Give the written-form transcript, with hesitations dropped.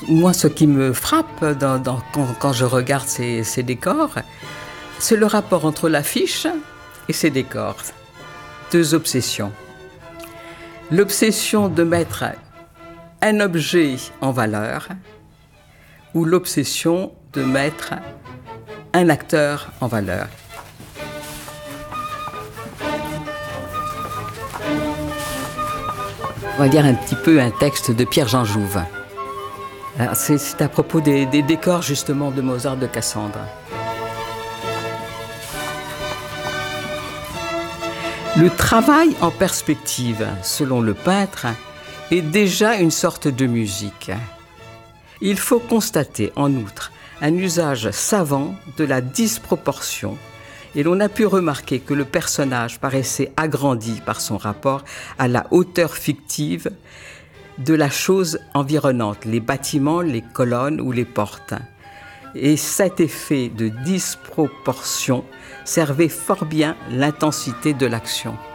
Moi, ce qui me frappe quand je regarde ces décors, c'est le rapport entre l'affiche et ces décors. Deux obsessions. L'obsession de mettre un objet en valeur ou l'obsession de mettre un acteur en valeur. On va lire un petit peu un texte de Pierre-Jean Jouve. C'est à propos des décors justement de Mozart de Cassandre. Le travail en perspective, selon le peintre, est déjà une sorte de musique. Il faut constater en outre un usage savant de la disproportion et l'on a pu remarquer que le personnage paraissait agrandi par son rapport à la hauteur fictive de la chose environnante, les bâtiments, les colonnes ou les portes. Et cet effet de disproportion servait fort bien l'intensité de l'action.